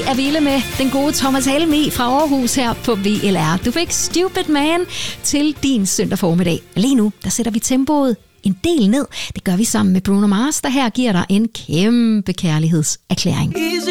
er vilde med den gode Thomas Helmig fra Aarhus her på VLR. Du fik Stupid Man til din søndag formiddag. Lige nu, der sætter vi tempoet en del ned. Det gør vi sammen med Bruno Mars, der her giver dig en kæmpe kærlighedserklæring.